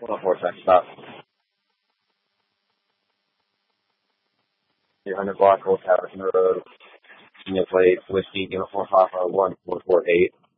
104 check, stop. 300 block, Old Patterson Road, unit plate, Whiskey, Uniform Papa 1448.